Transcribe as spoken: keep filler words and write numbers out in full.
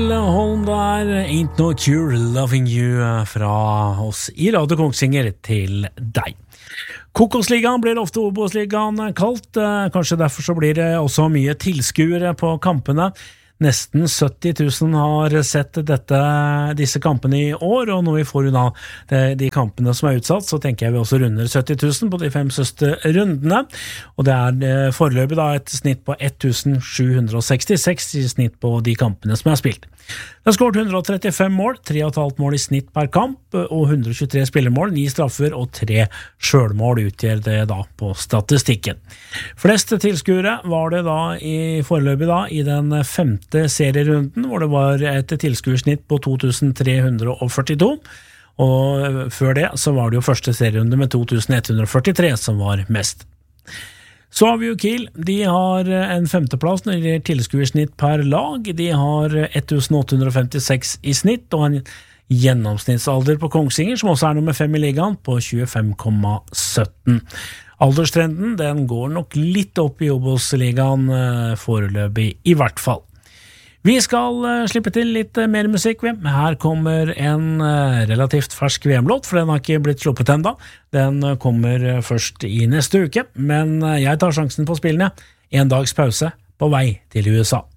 Holm der, Ain't No Cure, Loving You fra oss i Radio Kongsvinger til deg. Kokosligaen blir ofte Obos-ligaen kalt, kanskje derfor så blir det også mye tilskuere på kampene. Nesten sytti tusen har sett dette, disse kampene i år, og når vi får unna de, de kampene som er utsatt, så tenker jeg vi også runder sytti tusen på de fem søste rundene, og det er foreløpig da et snitt på sju hundre sekstiseks i snitt på de kampene som er spilt. Det har skåret hundre trettifem mål, tre komma fem mål i snitt per kamp, og hundre tjuetre spillemål, ni straffer og tre selvmål utgjør det da på statistikken. Flest tilskuere var det da i foreløpig da i den femte serierunden, hvor det var et tilskuersnitt på to tusen tre hundre førtito, og før det så var det jo første serierunde med to tusen ett hundre førtitre som var mest. Så har vi jo Kiel, de har en femteplass når det gjelder tilskuersnitt per lag, de har elleve åtte femtiseks i snitt, og en gjennomsnittsalder på Kongsvinger, som også er nummer fem i ligaen, på tjuefem komma sytten. Alderstrenden, den går nok litt opp i Obos-ligaen foreløpig i hvert fall. Vi skal slippe til litt mer musikk. Her kommer en relativt fersk V M-låt, for den har ikke blitt sluppet enda. Den kommer først i neste uke, men jeg tar sjansen på spillene. En dags pause på vei til U S A.